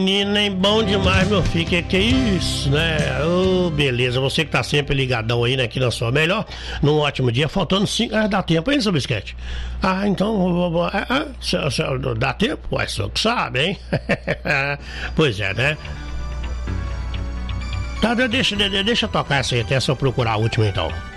Nem bom demais, meu filho, que é isso, né? Beleza, você que tá sempre ligadão aí, né, aqui na sua melhor, num ótimo dia, faltando 5 dá tempo, hein, seu Bisquete? Então, dá tempo? Ué, só que sabe, hein? Pois é, né? Tá, deixa eu tocar essa aí até se eu procurar a última, então.